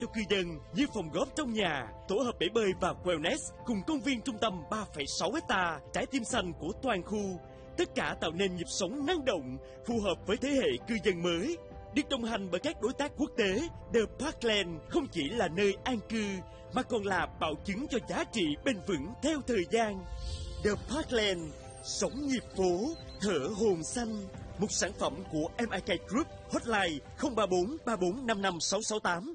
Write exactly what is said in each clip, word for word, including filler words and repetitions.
cho cư dân như phòng góp trong nhà, tổ hợp bể bơi và wellness cùng công viên trung tâm ba phẩy sáu hecta, trái tim xanh của toàn khu. Tất cả tạo nên nhịp sống năng động, phù hợp với thế hệ cư dân mới. Được đồng hành bởi các đối tác quốc tế, The Parkland không chỉ là nơi an cư mà còn là bảo chứng cho giá trị bền vững theo thời gian. The Parkland, sống nhịp phố, thở hồn xanh. Một sản phẩm của em i ca Group, hotline không ba bốn ba bốn năm năm sáu sáu tám.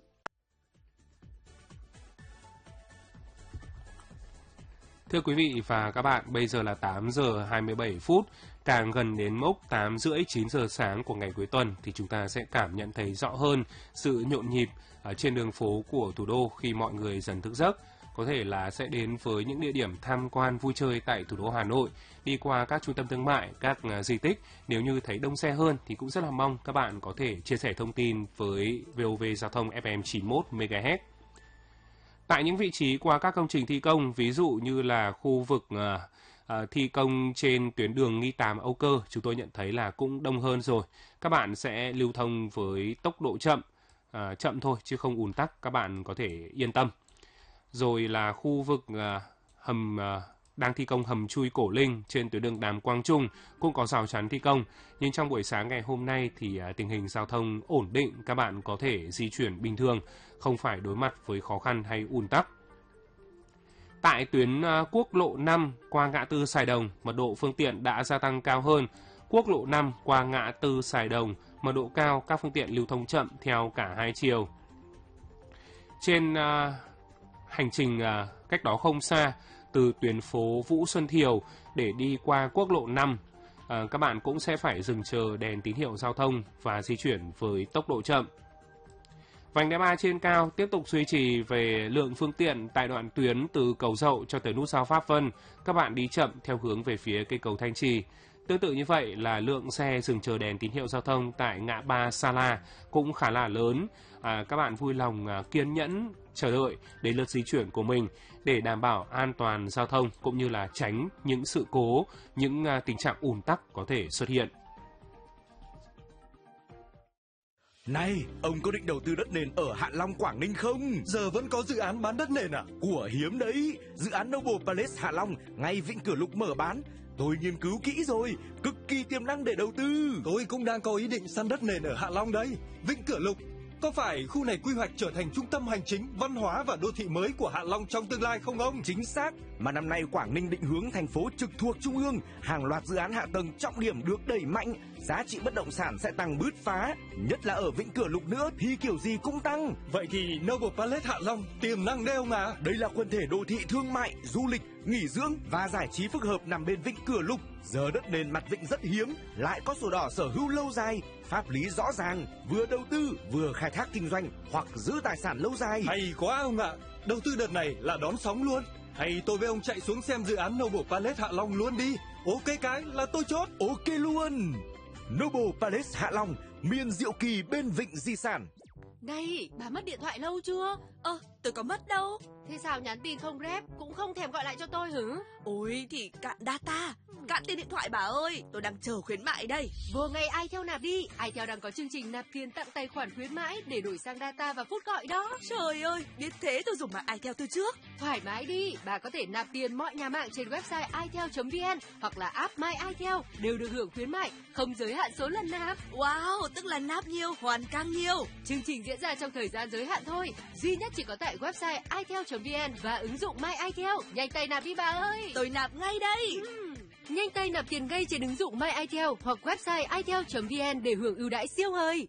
Thưa quý vị và các bạn, bây giờ là tám giờ hai mươi bảy phút, càng gần đến mốc tám rưỡi chín giờ sáng của ngày cuối tuần thì chúng ta sẽ cảm nhận thấy rõ hơn sự nhộn nhịp ở trên đường phố của thủ đô khi mọi người dần thức giấc. Có thể là sẽ đến với những địa điểm tham quan vui chơi tại thủ đô Hà Nội, đi qua các trung tâm thương mại, các di tích. Nếu như thấy đông xe hơn thì cũng rất là mong các bạn có thể chia sẻ thông tin với vê o vê Giao thông ép em chín mươi mốt mê ga héc. Tại những vị trí qua các công trình thi công, ví dụ như là khu vực uh, uh, thi công trên tuyến đường Nghi Tám Âu Cơ, chúng tôi nhận thấy là cũng đông hơn rồi. Các bạn sẽ lưu thông với tốc độ chậm, uh, chậm thôi chứ không ùn tắc, các bạn có thể yên tâm. Rồi là khu vực uh, hầm uh, đang thi công hầm chui Cổ Linh trên tuyến đường Đàm Quang Trung cũng có rào chắn thi công. Nhưng trong buổi sáng ngày hôm nay thì uh, tình hình giao thông ổn định, các bạn có thể di chuyển bình thường, không phải đối mặt với khó khăn hay ùn tắc. Tại tuyến uh, quốc lộ năm qua ngã tư Sài Đồng, mật độ phương tiện đã gia tăng cao hơn. Quốc lộ năm qua ngã tư Sài Đồng, mật độ cao, các phương tiện lưu thông chậm theo cả hai chiều. Trên uh, hành trình uh, cách đó không xa, từ tuyến phố Vũ Xuân Thiều để đi qua quốc lộ năm, à, các bạn cũng sẽ phải dừng chờ đèn tín hiệu giao thông và di chuyển với tốc độ chậm. Vành đai ba trên cao tiếp tục duy trì về lượng phương tiện tại đoạn tuyến từ cầu Dậu cho tới nút giao Pháp Vân, các bạn đi chậm theo hướng về phía cây cầu Thanh Trì. Tương tự như vậy là lượng xe dừng chờ đèn tín hiệu giao thông tại ngã ba Sa La cũng khá là lớn. À, các bạn vui lòng à, kiên nhẫn chờ đợi đến lượt di chuyển của mình để đảm bảo an toàn giao thông cũng như là tránh những sự cố, những à, tình trạng ùn tắc có thể xuất hiện. Này, ông có định đầu tư đất nền ở Hạ Long, Quảng Ninh không? Giờ vẫn có dự án bán đất nền à? Của hiếm đấy, dự án Noble Palace Hạ Long ngay Vĩnh Cửa Lục mở bán. Tôi nghiên cứu kỹ rồi, cực kỳ tiềm năng để đầu tư. Tôi cũng đang có ý định săn đất nền ở Hạ Long đấy. Vĩnh Cửa Lục, có phải khu này quy hoạch trở thành trung tâm hành chính, văn hóa và đô thị mới của Hạ Long trong tương lai không ông? Chính xác, mà năm nay Quảng Ninh định hướng thành phố trực thuộc trung ương, hàng loạt dự án hạ tầng trọng điểm được đẩy mạnh, giá trị bất động sản sẽ tăng bứt phá, nhất là ở Vĩnh Cửa Lục nữa thì kiểu gì cũng tăng. Vậy thì Noble Palace Hạ Long tiềm năng đấy ông à? Đây là quần thể đô thị thương mại, du lịch, nghỉ dưỡng và giải trí phức hợp nằm bên Vĩnh Cửa Lục. Giờ đất nền mặt vịnh rất hiếm, lại có sổ đỏ sở hữu lâu dài, pháp lý rõ ràng, vừa đầu tư vừa khai thác kinh doanh hoặc giữ tài sản lâu dài. Hay quá ông ạ, đầu tư đợt này là đón sóng luôn. Hay tôi với ông chạy xuống xem dự án Noble Palace Hạ Long luôn đi. Ok cái là tôi chốt. Ok luôn. Noble Palace Hạ Long, miền diệu kỳ bên vịnh di sản. Này, bà mất điện thoại lâu chưa? Ơ, tôi có mất đâu. Thế sao nhắn tin không rep, cũng không thèm gọi lại cho tôi hử? Ôi thì cạn data, cạn tiền điện thoại bà ơi, tôi đang chờ khuyến mại đây. Vừa ngày iTel nạp đi, iTel đang có chương trình nạp tiền tặng tài khoản khuyến mãi để đổi sang data và phút gọi đó. Trời ơi, biết thế tôi dùng mạng iTel từ trước. Thoải mái đi, bà có thể nạp tiền mọi nhà mạng trên website itel chấm vn hoặc là app My iTel đều được hưởng khuyến mại, không giới hạn số lần nạp. Wow, tức là nạp nhiều, hoàn càng nhiều. Chương trình diễn ra trong thời gian giới hạn thôi, duy nhất chỉ có tại website itel chấm vn và ứng dụng My iTel. Nhanh tay nạp đi bà ơi. Tôi nạp ngay đây. Uhm. Nhanh tay nạp tiền ngay trên ứng dụng My iTel hoặc website itel chấm vn để hưởng ưu đãi siêu hời.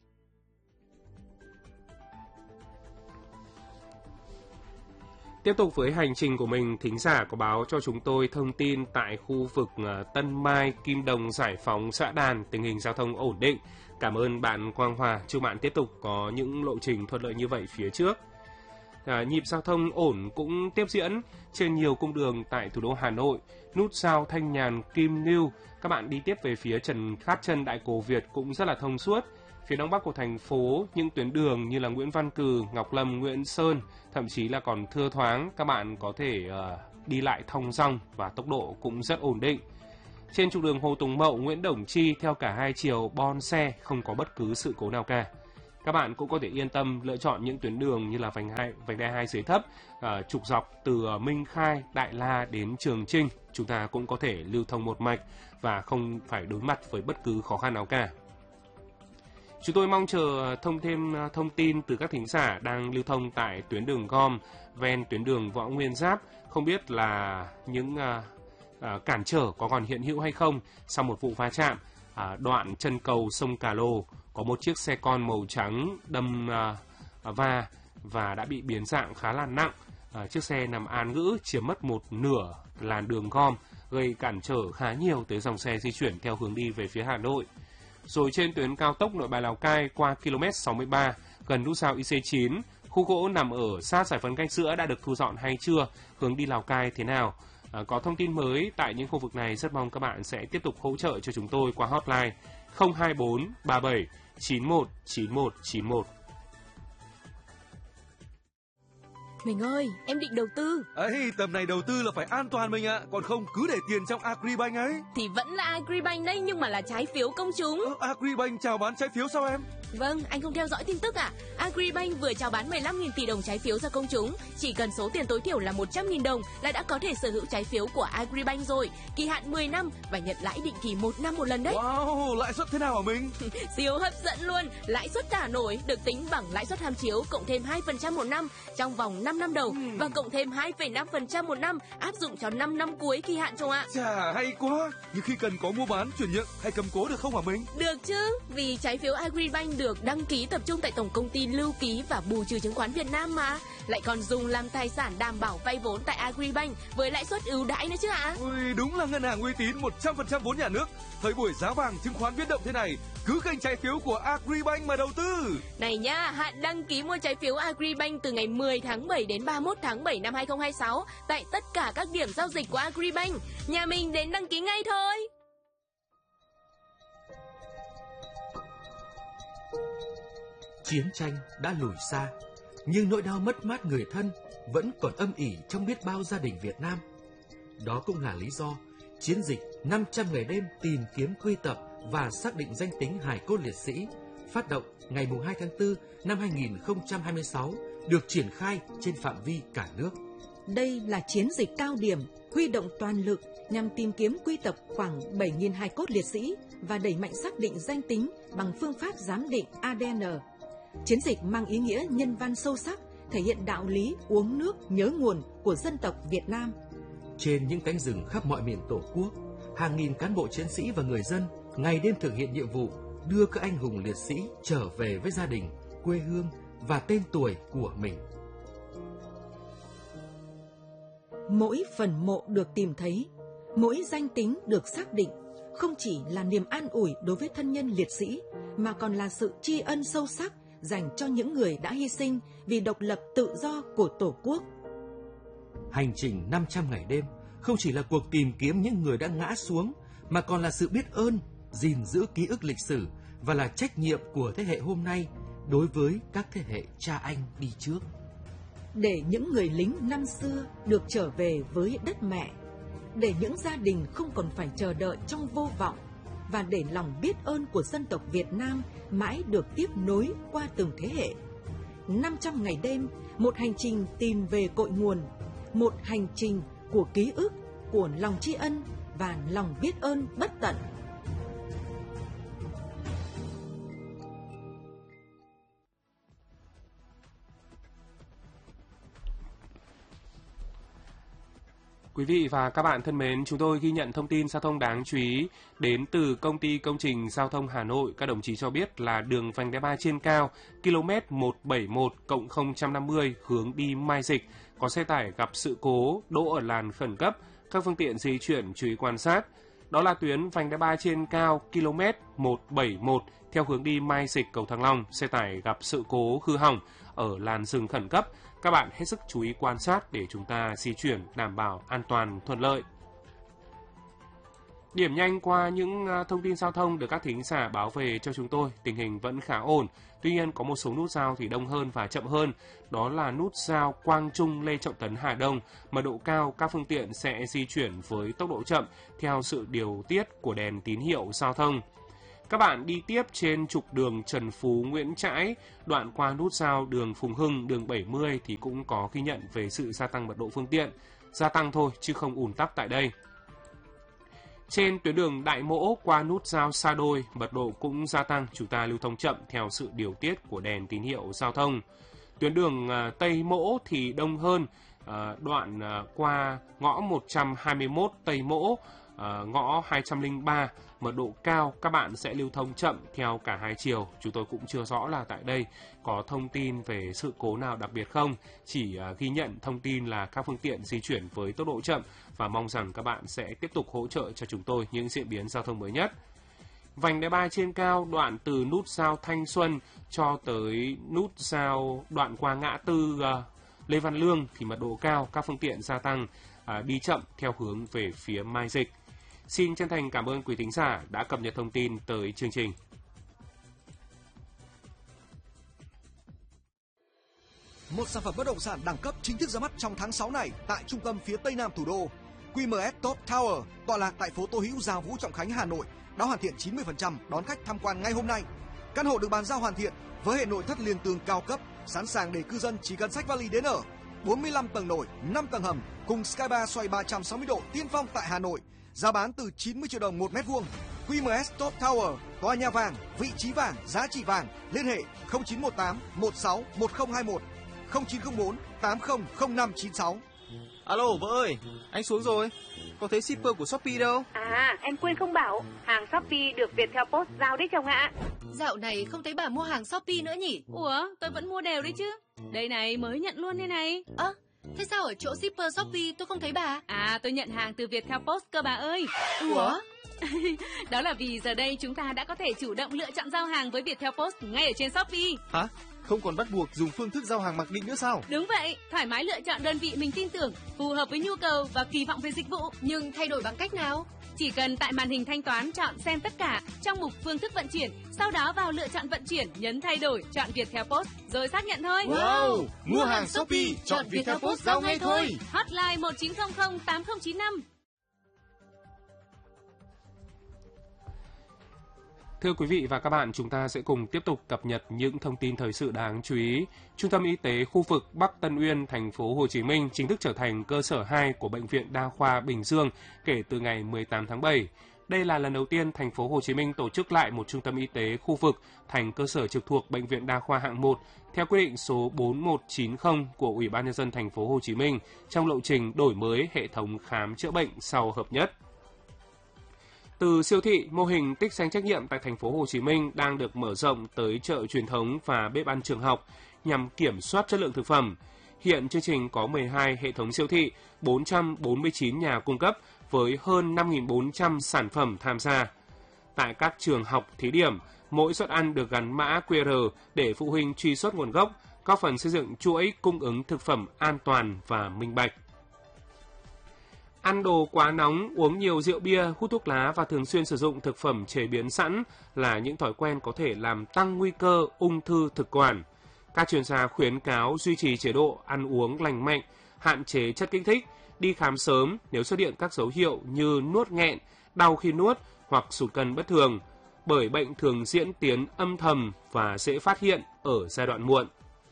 Tiếp tục với hành trình của mình, thính giả có báo cho chúng tôi thông tin tại khu vực Tân Mai, Kim Đồng, Giải Phóng, Xã Đàn, tình hình giao thông ổn định. Cảm ơn bạn Quang Hòa, chúc bạn tiếp tục có những lộ trình thuận lợi như vậy phía trước. À, nhịp giao thông ổn cũng tiếp diễn trên nhiều cung đường tại thủ đô Hà Nội. Nút giao Thanh Nhàn, Kim Ngưu, các bạn đi tiếp về phía Trần Khát Trân, Đại Cổ Việt cũng rất là thông suốt. Phía đông bắc của thành phố, những tuyến đường như là Nguyễn Văn Cừ, Ngọc Lâm, Nguyễn Sơn, thậm chí là còn thưa thoáng, các bạn có thể uh, đi lại thong dong và tốc độ cũng rất ổn định. Trên trục đường Hồ Tùng Mậu, Nguyễn Đồng Chi theo cả hai chiều bon xe, không có bất cứ sự cố nào cả. Các bạn cũng có thể yên tâm lựa chọn những tuyến đường như là vành hai, vành đai hai dưới thấp, uh, trục dọc từ Minh Khai, Đại La đến Trường Chinh. Chúng ta cũng có thể lưu thông một mạch và không phải đối mặt với bất cứ khó khăn nào cả. Chúng tôi mong chờ thông thêm thông tin từ các thính giả đang lưu thông tại tuyến đường gom ven tuyến đường Võ Nguyên Giáp. Không biết là những uh, uh, cản trở có còn hiện hữu hay không sau một vụ va chạm. Uh, đoạn chân cầu sông Cà Lồ có một chiếc xe con màu trắng đâm uh, va và đã bị biến dạng khá là nặng. Uh, chiếc xe nằm án ngữ chiếm mất một nửa làn đường gom, gây cản trở khá nhiều tới dòng xe di chuyển theo hướng đi về phía Hà Nội. Rồi trên tuyến cao tốc Nội Bài Lào Cai qua ki lô mét sáu mươi ba gần nút giao I C chín, khu gỗ nằm ở sát giải phân cách giữa đã được thu dọn hay chưa? Hướng đi Lào Cai thế nào? À, có thông tin mới tại những khu vực này, rất mong các bạn sẽ tiếp tục hỗ trợ cho chúng tôi qua hotline không hai bốn ba bảy chín một chín một chín một. Mình ơi, em định đầu tư. Ấy, tầm này đầu tư là phải an toàn mình ạ, còn không cứ để tiền trong Agribank ấy. Thì vẫn là Agribank đấy, nhưng mà là trái phiếu công chúng. Ờ, Agribank chào bán trái phiếu sao em? Vâng, anh không theo dõi tin tức à? Agribank vừa chào bán mười lăm nghìn tỷ đồng trái phiếu ra công chúng. Chỉ cần số tiền tối thiểu là một trăm nghìn đồng là đã có thể sở hữu trái phiếu của Agribank rồi. Kỳ hạn mười năm và nhận lãi định kỳ một năm một lần đấy. Wow, lãi suất thế nào hả mình? Siêu hấp dẫn luôn. Lãi suất trả nổi được tính bằng lãi suất tham chiếu cộng thêm hai phần trăm một năm trong vòng năm năm đầu hmm. và cộng thêm hai phẩy năm phần trăm một năm áp dụng cho năm năm cuối kỳ hạn trong ạ. Chà, hay quá. Nhưng khi cần có mua bán, chuyển nhượng hay cầm cố được không hả mình? Được chứ, vì trái phiếu Agribank được đăng ký tập trung tại Tổng công ty Lưu ký và Bù trừ chứng khoán Việt Nam mà, lại còn dùng làm tài sản đảm bảo vay vốn tại Agribank với lãi suất ưu đãi nữa chứ ạ. Ui, đúng là ngân hàng uy tín một trăm phần trăm vốn nhà nước. Thời buổi giá vàng chứng khoán biến động thế này, cứ kênh trái phiếu của Agribank mà đầu tư. Này nhá, hạn đăng ký mua trái phiếu Agribank từ ngày mười tháng bảy đến ba mươi mốt tháng bảy năm hai không hai sáu tại tất cả các điểm giao dịch của Agribank. Nhà mình đến đăng ký ngay thôi. Chiến tranh đã lùi xa, nhưng nỗi đau mất mát người thân vẫn còn âm ỉ trong biết bao gia đình Việt Nam. Đó cũng là lý do chiến dịch năm trăm ngày đêm tìm kiếm quy tập và xác định danh tính hài cốt liệt sĩ phát động ngày hai tháng tư năm hai nghìn không trăm hai mươi sáu được triển khai trên phạm vi cả nước. Đây là chiến dịch cao điểm huy động toàn lực nhằm tìm kiếm quy tập khoảng bảy nghìn hài cốt liệt sĩ và đẩy mạnh xác định danh tính bằng phương pháp giám định A D N. Chiến dịch mang ý nghĩa nhân văn sâu sắc, thể hiện đạo lý uống nước nhớ nguồn của dân tộc Việt Nam. Trên những cánh rừng khắp mọi miền Tổ quốc, hàng nghìn cán bộ chiến sĩ và người dân ngày đêm thực hiện nhiệm vụ đưa các anh hùng liệt sĩ trở về với gia đình, quê hương và tên tuổi của mình. Mỗi phần mộ được tìm thấy, mỗi danh tính được xác định không chỉ là niềm an ủi đối với thân nhân liệt sĩ, mà còn là sự tri ân sâu sắc dành cho những người đã hy sinh vì độc lập tự do của Tổ quốc. Hành trình năm trăm ngày đêm không chỉ là cuộc tìm kiếm những người đã ngã xuống, mà còn là sự biết ơn, gìn giữ ký ức lịch sử và là trách nhiệm của thế hệ hôm nay đối với các thế hệ cha anh đi trước. Để những người lính năm xưa được trở về với đất mẹ, để những gia đình không còn phải chờ đợi trong vô vọng, và để lòng biết ơn của dân tộc Việt Nam mãi được tiếp nối qua từng thế hệ. năm trăm ngày đêm, một hành trình tìm về cội nguồn, một hành trình của ký ức, của lòng tri ân và lòng biết ơn bất tận. Quý vị và các bạn thân mến, chúng tôi ghi nhận thông tin giao thông đáng chú ý đến từ Công ty Công trình Giao thông Hà Nội. Các đồng chí cho biết là đường vành đai ba trên cao, ki lô mét một trăm bảy mươi mốt cộng không năm mươi hướng đi Mai Dịch, có xe tải gặp sự cố đỗ ở làn khẩn cấp, các phương tiện di chuyển chú ý quan sát. Đó là tuyến vành đai ba trên cao, ki lô mét một trăm bảy mươi mốt theo hướng đi Mai Dịch cầu Thăng Long, xe tải gặp sự cố hư hỏng ở làn dừng khẩn cấp. Các bạn hết sức chú ý quan sát để chúng ta di chuyển đảm bảo an toàn thuận lợi. Điểm nhanh qua những thông tin giao thông được các thính giả báo về cho chúng tôi, tình hình vẫn khá ổn. Tuy nhiên có một số nút giao thì đông hơn và chậm hơn. Đó là nút giao Quang Trung Lê Trọng Tấn Hà Đông, mật độ cao, các phương tiện sẽ di chuyển với tốc độ chậm theo sự điều tiết của đèn tín hiệu giao thông. Các bạn đi tiếp trên trục đường Trần Phú Nguyễn Trãi, đoạn qua nút giao đường Phùng Hưng, đường bảy mươi thì cũng có ghi nhận về sự gia tăng mật độ phương tiện. Gia tăng thôi chứ không ùn tắc tại đây. Trên tuyến đường Đại Mỗ qua nút giao Sa Đôi, mật độ cũng gia tăng, chúng ta lưu thông chậm theo sự điều tiết của đèn tín hiệu giao thông. Tuyến đường uh, Tây Mỗ thì đông hơn, uh, đoạn uh, qua ngõ một trăm hai mươi mốt Tây Mỗ, uh, ngõ hai trăm lẻ ba, mật độ cao, các bạn sẽ lưu thông chậm theo cả hai chiều. Chúng tôi cũng chưa rõ là tại đây có thông tin về sự cố nào đặc biệt không, chỉ uh, ghi nhận thông tin là các phương tiện di chuyển với tốc độ chậm và mong rằng các bạn sẽ tiếp tục hỗ trợ cho chúng tôi những diễn biến giao thông mới nhất. Vành đai ba trên cao đoạn từ nút giao Thanh Xuân cho tới nút giao đoạn qua ngã tư uh, Lê Văn Lương thì mật độ cao, các phương tiện gia tăng, uh, đi chậm theo hướng về phía Mai Dịch. Xin chân thành cảm ơn quý thính giả đã cập nhật thông tin tới chương trình. Một sản phẩm bất động sản đẳng cấp chính thức ra mắt trong tháng sáu này tại trung tâm phía Tây Nam thủ đô. quy em ét Top Tower tọa lạc tại phố Tô Hữu, Gia Vũ, Trọng Khánh, Hà Nội đã hoàn thiện chín mươi phần trăm, đón khách tham quan ngay hôm nay. Căn hộ được bàn giao hoàn thiện với hệ nội thất liền tường cao cấp, sẵn sàng để cư dân chỉ cần xách vali đến ở. bốn mươi lăm tầng nổi, năm tầng hầm cùng sky bar xoay ba trăm sáu mươi độ tiên phong tại Hà Nội. Giá bán từ chín mươi triệu đồng một mét vuông. quy em ét Top Tower, tòa nhà vàng, vị trí vàng, giá trị vàng. Liên hệ không chín một tám một sáu một không hai một, không chín không bốn tám không không năm chín sáu. Alo vợ ơi, anh xuống rồi. Có thấy shipper của Shopee đâu? À, em quên không bảo, hàng Shopee được Viettel Post giao đấy chồng ạ. Dạo này không thấy bà mua hàng Shopee nữa nhỉ? Ủa, tôi vẫn mua đều đấy chứ. Đây này, mới nhận luôn đây này. Ơ, à, thế sao ở chỗ shipper Shopee tôi không thấy bà? À, tôi nhận hàng từ Viettel Post cơ bà ơi. Ủa? Đó là vì giờ đây chúng ta đã có thể chủ động lựa chọn giao hàng với Viettel Post ngay ở trên Shopee. Hả? Không còn bắt buộc dùng phương thức giao hàng mặc định nữa sao? Đúng vậy, thoải mái lựa chọn đơn vị mình tin tưởng, phù hợp với nhu cầu và kỳ vọng về dịch vụ. Nhưng thay đổi bằng cách nào? Chỉ cần tại màn hình thanh toán chọn xem tất cả trong mục phương thức vận chuyển, sau đó vào lựa chọn vận chuyển, nhấn thay đổi, chọn Viettel Post rồi xác nhận thôi. Wow, mua hàng Shopee, chọn Viettel Post giao ngay thôi. Hotline một chín không không tám không chín năm. Thưa quý vị và các bạn, chúng ta sẽ cùng tiếp tục cập nhật những thông tin thời sự đáng chú ý. Trung tâm Y tế khu vực Bắc Tân Uyên, thành phố Hồ Chí Minh chính thức trở thành cơ sở hai của Bệnh viện Đa khoa Bình Dương kể từ ngày mười tám tháng bảy. Đây là lần đầu tiên thành phố Hồ Chí Minh tổ chức lại một trung tâm y tế khu vực thành cơ sở trực thuộc Bệnh viện Đa khoa hạng một theo quyết định số bốn một chín không của Ủy ban nhân dân thành phố Hồ Chí Minh trong lộ trình đổi mới hệ thống khám chữa bệnh sau hợp nhất. Từ siêu thị, mô hình tích xanh trách nhiệm tại thành phố Hồ Chí Minh đang được mở rộng tới chợ truyền thống và bếp ăn trường học nhằm kiểm soát chất lượng thực phẩm. Hiện chương trình có mười hai hệ thống siêu thị, bốn trăm bốn mươi chín nhà cung cấp với hơn năm nghìn bốn trăm sản phẩm tham gia. Tại các trường học thí điểm, mỗi suất ăn được gắn mã quy rờ để phụ huynh truy xuất nguồn gốc, góp phần xây dựng chuỗi cung ứng thực phẩm an toàn và minh bạch. Ăn đồ quá nóng, uống nhiều rượu bia, hút thuốc lá và thường xuyên sử dụng thực phẩm chế biến sẵn là những thói quen có thể làm tăng nguy cơ ung thư thực quản. Các chuyên gia khuyến cáo duy trì chế độ ăn uống lành mạnh, hạn chế chất kích thích, đi khám sớm nếu xuất hiện các dấu hiệu như nuốt nghẹn, đau khi nuốt hoặc sụt cân bất thường, bởi bệnh thường diễn tiến âm thầm và dễ phát hiện ở giai đoạn muộn.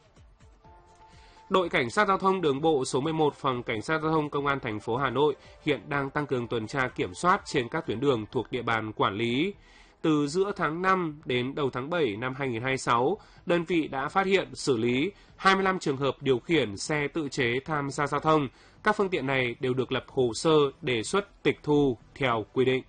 Đội Cảnh sát Giao thông Đường bộ số mười một Phòng Cảnh sát Giao thông Công an thành phố Hà Nội hiện đang tăng cường tuần tra kiểm soát trên các tuyến đường thuộc địa bàn quản lý. Từ giữa tháng năm đến đầu tháng bảy năm hai nghìn không trăm hai mươi sáu, đơn vị đã phát hiện xử lý hai mươi lăm trường hợp điều khiển xe tự chế tham gia giao thông. Các phương tiện này đều được lập hồ sơ đề xuất tịch thu theo quy định.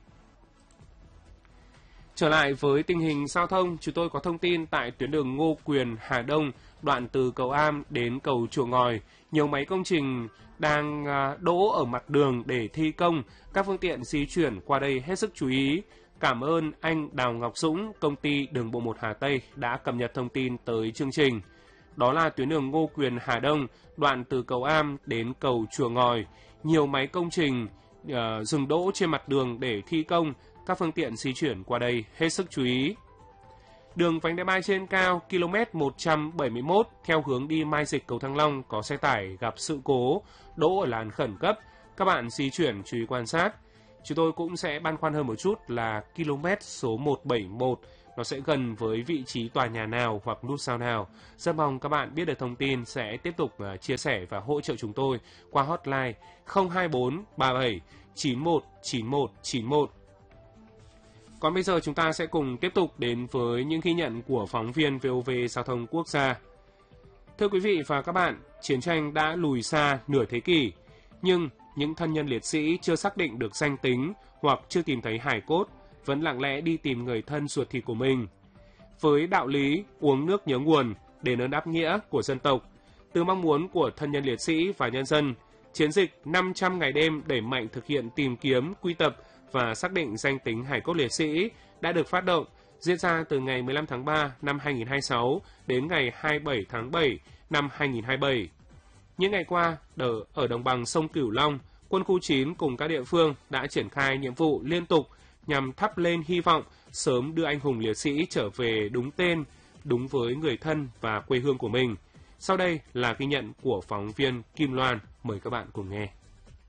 Trở lại với tình hình giao thông, chúng tôi có thông tin tại tuyến đường Ngô Quyền, Hà Đông, đoạn từ cầu Am đến cầu Chùa Ngòi. Nhiều máy công trình đang đỗ ở mặt đường để thi công, các phương tiện di chuyển qua đây hết sức chú ý. Cảm ơn anh Đào Ngọc Dũng, công ty Đường bộ một Hà Tây đã cập nhật thông tin tới chương trình. Đó là tuyến đường Ngô Quyền, Hà Đông, đoạn từ cầu Am đến cầu Chùa Ngòi. Nhiều máy công trình uh, dừng đỗ trên mặt đường để thi công, các phương tiện di chuyển qua đây hết sức chú ý. Đường vành đai ba trên cao ki lô mét một trăm bảy mươi mốt theo hướng đi Mai Dịch cầu Thăng Long có xe tải gặp sự cố, đỗ ở làn khẩn cấp. Các bạn di chuyển chú ý quan sát. Chúng tôi cũng sẽ băn khoăn hơn một chút là km số một bảy mốt nó sẽ gần với vị trí tòa nhà nào hoặc nút sao nào. Rất mong các bạn biết được thông tin sẽ tiếp tục uh, chia sẻ và hỗ trợ chúng tôi qua hotline không hai bốn ba bảy chín một chín một chín một. Còn bây giờ chúng ta sẽ cùng tiếp tục đến với những ghi nhận của phóng viên vê o vê Giao thông Quốc gia. Thưa quý vị và các bạn, chiến tranh đã lùi xa nửa thế kỷ, nhưng những thân nhân liệt sĩ chưa xác định được danh tính hoặc chưa tìm thấy hài cốt vẫn lặng lẽ đi tìm người thân ruột thịt của mình. Với đạo lý uống nước nhớ nguồn, đền ơn đáp nghĩa của dân tộc, từ mong muốn của thân nhân liệt sĩ và nhân dân, chiến dịch năm trăm ngày đêm đẩy mạnh thực hiện tìm kiếm, quy tập và xác định danh tính hài cốt liệt sĩ đã được phát động, diễn ra từ ngày mười lăm tháng ba năm hai nghìn không trăm hai mươi sáu đến ngày hai mươi bảy tháng bảy năm hai nghìn không trăm hai mươi bảy. Những ngày qua, ở, ở đồng bằng sông Cửu Long, Quân khu chín cùng các địa phương đã triển khai nhiệm vụ liên tục nhằm thắp lên hy vọng sớm đưa anh hùng liệt sĩ trở về đúng tên, đúng với người thân và quê hương của mình. Sau đây là ghi nhận của phóng viên Kim Loan. Mời các bạn cùng nghe.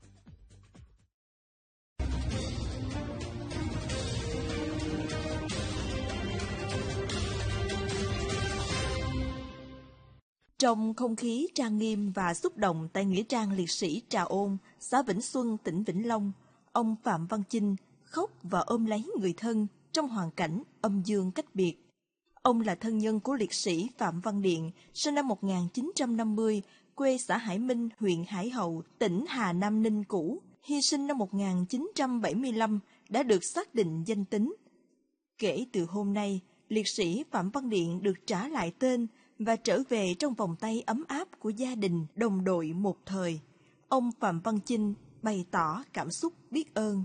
Trong không khí trang nghiêm và xúc động tại Nghĩa trang liệt sĩ Trà Ôn, xã Vĩnh Xuân, tỉnh Vĩnh Long, ông Phạm Văn Chinh khóc và ôm lấy người thân trong hoàn cảnh âm dương cách biệt. Ông là thân nhân của liệt sĩ Phạm Văn Điện, sinh năm một nghìn chín trăm năm mươi, quê xã Hải Minh, huyện Hải Hậu, tỉnh Hà Nam Ninh cũ, hy sinh năm một nghìn chín trăm bảy mươi lăm, đã được xác định danh tính. Kể từ hôm nay, liệt sĩ Phạm Văn Điện được trả lại tên và trở về trong vòng tay ấm áp của gia đình, đồng đội một thời. Ông Phạm Văn Chinh bày tỏ cảm xúc biết ơn.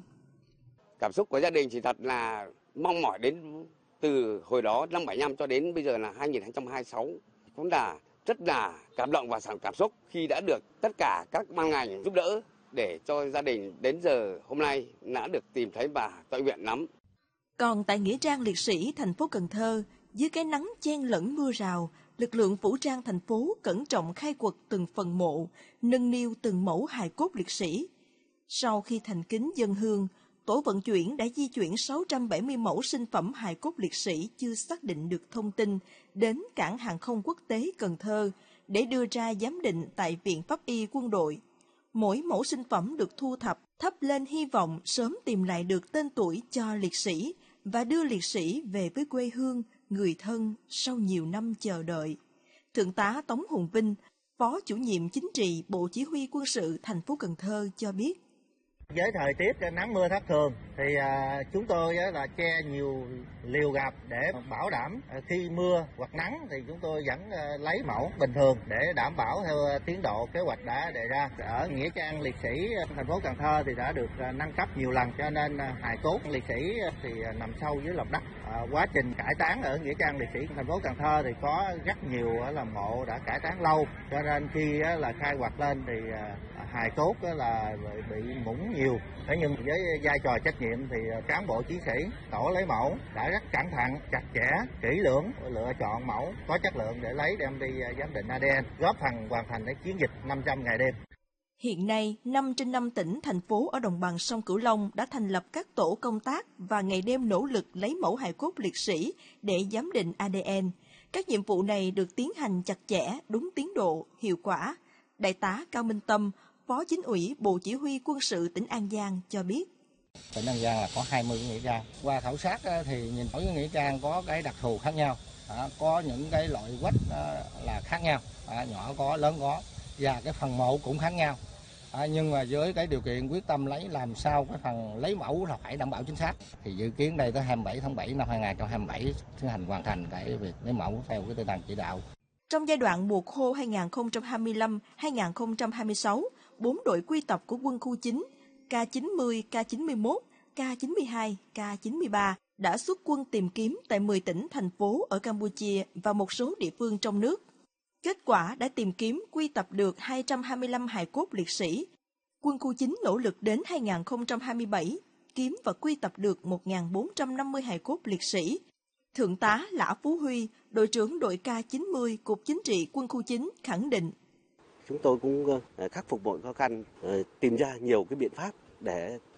Cảm xúc của gia đình thì thật là mong mỏi đến từ hồi đó năm bảy mươi lăm cho đến bây giờ là hai nghìn không trăm hai mươi sáu. Cũng là rất là cảm động và cảm xúc khi đã được tất cả các ban ngành giúp đỡ để cho gia đình đến giờ hôm nay đã được tìm thấy và tội nguyện lắm. Còn tại Nghĩa trang liệt sĩ thành phố Cần Thơ, dưới cái nắng chen lẫn mưa rào, lực lượng vũ trang thành phố cẩn trọng khai quật từng phần mộ, nâng niu từng mẫu hài cốt liệt sĩ. Sau khi thành kính dâng hương, tổ vận chuyển đã di chuyển sáu trăm bảy mươi mẫu sinh phẩm hài cốt liệt sĩ chưa xác định được thông tin đến cảng hàng không quốc tế Cần Thơ để đưa ra giám định tại Viện Pháp y Quân đội. Mỗi mẫu sinh phẩm được thu thập thắp lên hy vọng sớm tìm lại được tên tuổi cho liệt sĩ và đưa liệt sĩ về với quê hương, người thân sau nhiều năm chờ đợi. Thượng tá Tống Hùng Vinh, Phó Chủ nhiệm Chính trị Bộ Chỉ huy Quân sự thành phố Cần Thơ cho biết. Với thời tiết nắng mưa thất thường thì à, chúng tôi á, là che nhiều liều gạp để bảo đảm à, khi mưa hoặc nắng thì chúng tôi vẫn à, lấy mẫu bình thường để đảm bảo theo tiến độ kế hoạch đã đề ra. Ở Nghĩa trang liệt sĩ thành phố Cần Thơ thì đã được à, nâng cấp nhiều lần, cho nên à, hài cốt liệt sĩ thì à, nằm sâu dưới lòng đất. À, quá trình cải táng ở Nghĩa trang liệt sĩ thành phố Cần Thơ thì có rất nhiều à, là mộ đã cải táng lâu, cho nên khi à, là khai quật lên thì à, hài cốt á, là bị mũng nhiều. Thế nhưng với vai trò trách nhiệm thì cán bộ chiến sĩ tổ lấy mẫu đã rất cẩn thận, chặt chẽ, kỹ lưỡng lựa chọn mẫu có chất lượng để lấy đem đi giám định a đê en, góp phần hoàn thành cái chiến dịch năm trăm ngày đêm. Hiện nay, năm trên năm tỉnh, thành phố ở đồng bằng sông Cửu Long đã thành lập các tổ công tác và ngày đêm nỗ lực lấy mẫu hài cốt liệt sĩ để giám định a đê en. Các nhiệm vụ này được tiến hành chặt chẽ, đúng tiến độ, hiệu quả. Đại tá Cao Minh Tâm, Phó Chính ủy Bộ Chỉ huy Quân sự tỉnh An Giang cho biết. Tỉnh An Giang là có hai mươi cái nghĩa trang. Qua khảo sát thì nhìn mỗi nghĩa trang có cái đặc thù khác nhau, có những cái loại quách là khác nhau, nhỏ có, lớn có, và cái phần mộ cũng khác nhau. Nhưng mà với cái điều kiện quyết tâm lấy làm sao cái phần lấy mẫu là phải đảm bảo chính xác. Thì dự kiến đây tới hai mươi bảy tháng bảy năm hai nghìn không trăm hai mươi bảy tiến hành hoàn thành cái việc lấy mẫu theo cái tinh thần chỉ đạo. Trong giai đoạn mùa khô hai nghìn không trăm hai mươi lăm đến hai nghìn không trăm hai mươi sáu, bốn đội quy tập của quân khu chín, K chín mươi, K chín mươi mốt, K chín mươi hai, K chín mươi ba đã xuất quân tìm kiếm tại mười tỉnh, thành phố ở Campuchia và một số địa phương trong nước. Kết quả đã tìm kiếm quy tập được hai trăm hai mươi lăm hài cốt liệt sĩ. Quân khu chín nỗ lực đến hai nghìn không trăm hai mươi bảy, kiếm và quy tập được một nghìn bốn trăm năm mươi hài cốt liệt sĩ. Thượng tá Lã Phú Huy, đội trưởng đội K chín mươi, Cục Chính trị Quân khu chín khẳng định. Chúng tôi cũng khắc phục mọi khó khăn, tìm ra nhiều cái biện pháp để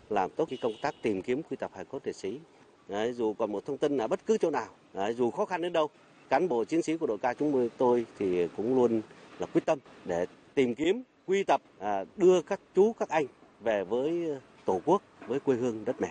làm tốt cái công tác tìm kiếm quy tập hài cốt liệt sĩ. Đấy, dù còn một thông tin ở bất cứ chỗ nào, đấy, dù khó khăn đến đâu, cán bộ chiến sĩ của đội ca chúng tôi thì cũng luôn là quyết tâm để tìm kiếm, quy tập, à, đưa các chú các anh về với Tổ quốc, với quê hương đất mẹ.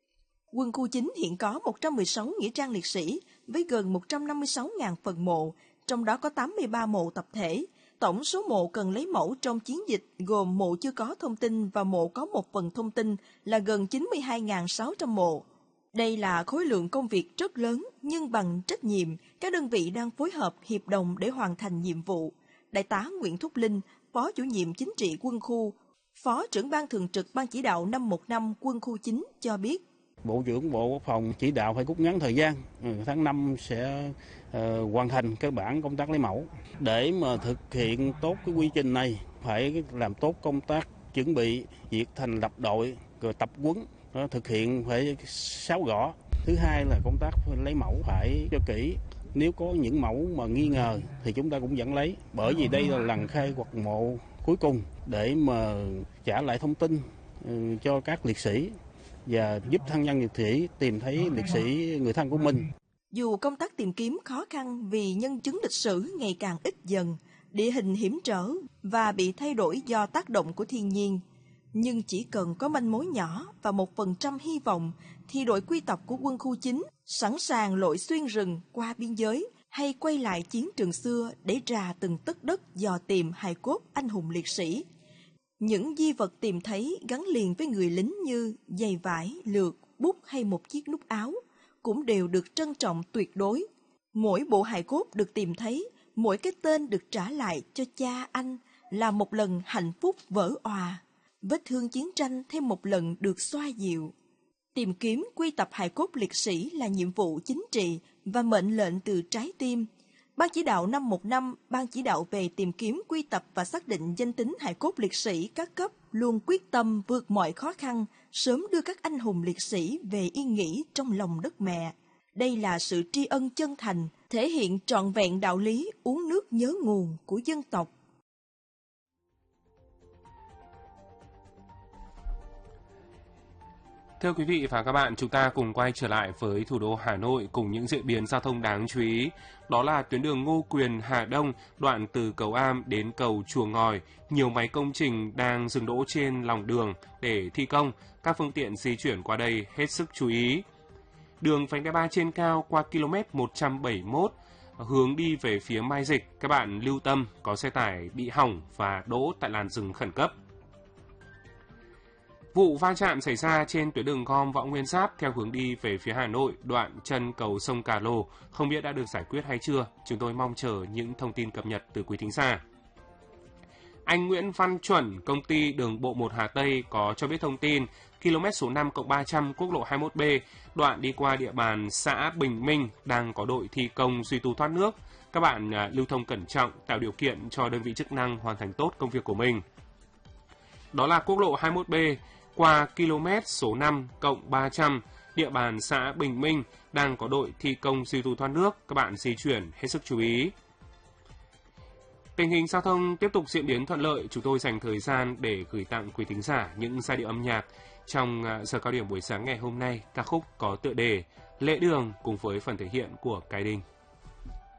Quân khu chín hiện có một trăm mười sáu nghĩa trang liệt sĩ với gần một trăm năm mươi sáu nghìn phần mộ, trong đó có tám mươi ba mộ tập thể. Tổng số mộ cần lấy mẫu trong chiến dịch gồm mộ chưa có thông tin và mộ có một phần thông tin là gần chín mươi hai nghìn sáu trăm mộ. Đây là khối lượng công việc rất lớn, nhưng bằng trách nhiệm, các đơn vị đang phối hợp hiệp đồng để hoàn thành nhiệm vụ. Đại tá Nguyễn Thúc Linh, Phó Chủ nhiệm Chính trị Quân khu, Phó trưởng Ban Thường trực Ban Chỉ đạo năm một năm Quân khu chín cho biết. Bộ trưởng Bộ Quốc phòng chỉ đạo phải rút ngắn thời gian, tháng năm sẽ uh, hoàn thành cơ bản công tác lấy mẫu. Để mà thực hiện tốt cái quy trình này, phải làm tốt công tác chuẩn bị việc thành lập đội, rồi tập huấn, thực hiện phải sáu gõ. Thứ hai là công tác lấy mẫu phải cho kỹ. Nếu có những mẫu mà nghi ngờ thì chúng ta cũng vẫn lấy, bởi vì đây là lần khai quật mộ cuối cùng để mà trả lại thông tin uh, cho các liệt sĩ và giúp thân nhân liệt sĩ tìm thấy liệt sĩ người thân của mình. Dù công tác tìm kiếm khó khăn vì nhân chứng lịch sử ngày càng ít dần, địa hình hiểm trở và bị thay đổi do tác động của thiên nhiên, nhưng chỉ cần có manh mối nhỏ và một phần trăm hy vọng thì đội quy tập của Quân khu chín sẵn sàng lội xuyên rừng qua biên giới hay quay lại chiến trường xưa để rà từng tấc đất dò tìm hài cốt anh hùng liệt sĩ. Những di vật tìm thấy gắn liền với người lính như giày vải, lược, bút hay một chiếc nút áo cũng đều được trân trọng tuyệt đối. Mỗi bộ hài cốt được tìm thấy, mỗi cái tên được trả lại cho cha anh là một lần hạnh phúc vỡ òa. Vết thương chiến tranh thêm một lần được xoa dịu. Tìm kiếm quy tập hài cốt liệt sĩ là nhiệm vụ chính trị và mệnh lệnh từ trái tim. Ban chỉ đạo năm một năm, Ban chỉ đạo về tìm kiếm, quy tập và xác định danh tính hài cốt liệt sĩ các cấp luôn quyết tâm vượt mọi khó khăn, sớm đưa các anh hùng liệt sĩ về yên nghỉ trong lòng đất mẹ. Đây là sự tri ân chân thành, thể hiện trọn vẹn đạo lý uống nước nhớ nguồn của dân tộc. Thưa quý vị và các bạn, chúng ta cùng quay trở lại với thủ đô Hà Nội cùng những diễn biến giao thông đáng chú ý. Đó là tuyến đường Ngô Quyền - Hà Đông, đoạn từ cầu Am đến cầu Chùa Ngòi. Nhiều máy công trình đang dừng đỗ trên lòng đường để thi công. Các phương tiện di chuyển qua đây hết sức chú ý. Đường vành đai ba trên cao qua km một trăm bảy mươi mốt, hướng đi về phía Mai Dịch. Các bạn lưu tâm, có xe tải bị hỏng và đỗ tại làn dừng khẩn cấp. Vụ va chạm xảy ra trên tuyến đường gom Võ Nguyên Giáp theo hướng đi về phía Hà Nội, đoạn chân cầu sông Cà Lồ, không biết đã được giải quyết hay chưa. Chúng tôi mong chờ những thông tin cập nhật từ quý thính giả. Anh Nguyễn Văn Chuẩn, công ty đường bộ một Hà Tây có cho biết thông tin km số năm cộng ba trăm quốc lộ hai mươi mốt B, đoạn đi qua địa bàn xã Bình Minh đang có đội thi công duy tu thoát nước. Các bạn lưu thông cẩn trọng, tạo điều kiện cho đơn vị chức năng hoàn thành tốt công việc của mình. Đó là quốc lộ hai mươi mốt B qua km số năm cộng ba trăm, địa bàn xã Bình Minh đang có đội thi công duy tu thoát nước. Các bạn di chuyển hết sức chú ý. Tình hình giao thông tiếp tục diễn biến thuận lợi, chúng tôi dành thời gian để gửi tặng quý thính giả những giai điệu âm nhạc trong giờ cao điểm buổi sáng ngày hôm nay. Ca khúc có tựa đề Lễ Đường cùng với phần thể hiện của Cái Đinh.